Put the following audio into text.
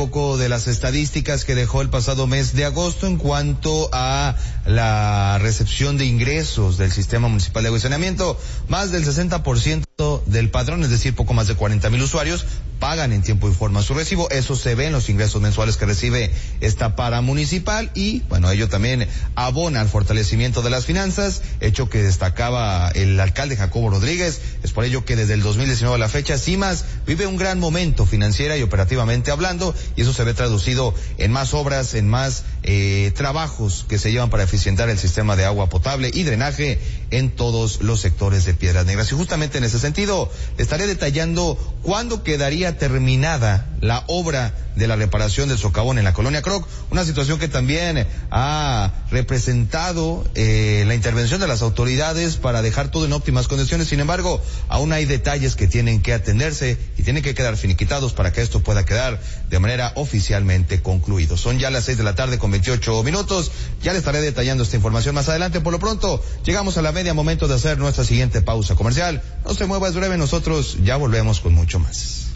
poco de las estadísticas que dejó el pasado mes de agosto en cuanto a la recepción de ingresos del Sistema Municipal de Agua y Saneamiento. Más del 60% del padrón, es decir, poco más de 40,000 usuarios, pagan en tiempo y forma su recibo. Eso se ve en los ingresos mensuales que recibe esta paramunicipal y, bueno, ello también abona al fortalecimiento de las finanzas, hecho que destacaba el alcalde Jacobo Rodríguez. Es por ello que desde el 2019 a la fecha, CIMAS vive un gran momento financiera y operativamente hablando, y eso se ve traducido en más obras, en más trabajos que se llevan para eficientar el sistema de agua potable y drenaje en todos los sectores de Piedras Negras. Y justamente en ese sentido, le estaré detallando cuándo quedaría terminada la obra de la reparación del socavón en la colonia Croc, una situación que también ha representado la intervención de las autoridades para dejar todo en óptimas condiciones. Sin embargo, aún hay detalles que tienen que atenderse y tienen que quedar finiquitados para que esto pueda quedar de manera oficialmente concluido. Son ya las 6:28 p.m. Ya le estaré detallando esta información más adelante. Por lo pronto, llegamos a la media, momento de hacer nuestra siguiente pausa comercial. No se mueva, es breve, nosotros ya volvemos con mucho más.